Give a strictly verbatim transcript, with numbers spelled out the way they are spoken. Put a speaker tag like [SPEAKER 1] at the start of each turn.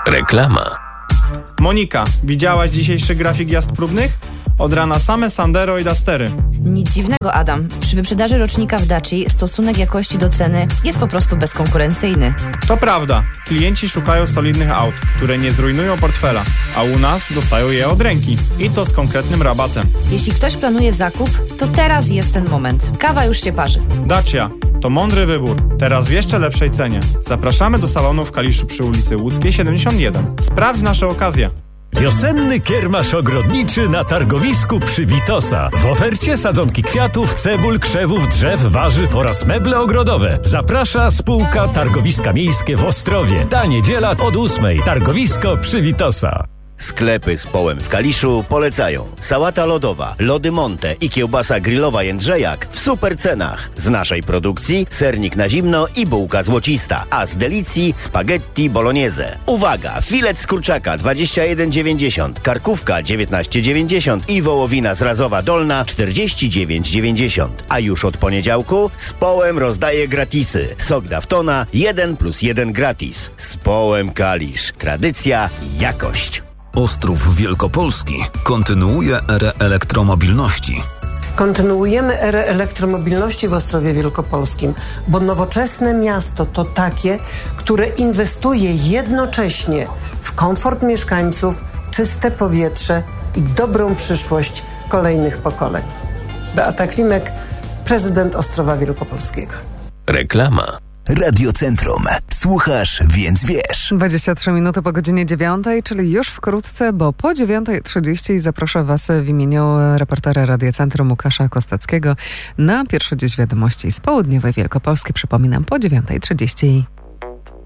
[SPEAKER 1] Reklama.
[SPEAKER 2] Monika, widziałaś dzisiejszy grafik jazd próbnych? Od rana same Sandero i Dustery.
[SPEAKER 3] Nic dziwnego, Adam. Przy wyprzedaży rocznika w Daci stosunek jakości do ceny jest po prostu bezkonkurencyjny.
[SPEAKER 2] To prawda. Klienci szukają solidnych aut, które nie zrujnują portfela, a u nas dostają je od ręki. I to z konkretnym rabatem.
[SPEAKER 3] Jeśli ktoś planuje zakup, to teraz jest ten moment. Kawa już się parzy.
[SPEAKER 2] Dacia. To mądry wybór. Teraz w jeszcze lepszej cenie. Zapraszamy do salonu w Kaliszu przy ulicy Łódzkiej siedemdziesiąt jeden. Sprawdź nasze okazje.
[SPEAKER 4] Wiosenny kiermasz ogrodniczy na targowisku przy Witosa. W ofercie sadzonki kwiatów, cebul, krzewów, drzew, warzyw oraz meble ogrodowe. Zaprasza spółka Targowiska Miejskie w Ostrowie. Ta niedziela od ósmej. Targowisko przy Witosa.
[SPEAKER 5] Sklepy z Połem w Kaliszu polecają. Sałata lodowa, lody Monte i kiełbasa grillowa Jędrzejak w super cenach. Z naszej produkcji sernik na zimno i bułka złocista, a z Delicji spaghetti bolognese. Uwaga! Filet z kurczaka dwadzieścia jeden dziewięćdziesiąt, karkówka dziewiętnaście dziewięćdziesiąt i wołowina zrazowa dolna czterdzieści dziewięć dziewięćdziesiąt. A już od poniedziałku z Połem rozdaje gratisy. Sok Daftona jeden plus jeden gratis. Z Połem Kalisz. Tradycja i jakość.
[SPEAKER 6] Ostrów Wielkopolski kontynuuje erę elektromobilności.
[SPEAKER 7] Kontynuujemy erę elektromobilności w Ostrowie Wielkopolskim, bo nowoczesne miasto to takie, które inwestuje jednocześnie w komfort mieszkańców, czyste powietrze i dobrą przyszłość kolejnych pokoleń. Beata Klimek, prezydent Ostrowa Wielkopolskiego.
[SPEAKER 1] Reklama.
[SPEAKER 8] Radiocentrum. Słuchasz, więc wiesz.
[SPEAKER 9] dwadzieścia trzy minuty po godzinie dziewiątej, czyli już wkrótce, bo po dziewiątej trzydzieści zaproszę Was w imieniu reportera Radiocentrum Łukasza Kosteckiego na pierwsze dziś wiadomości z południowej Wielkopolski. Przypominam, po dziewiątej trzydzieści.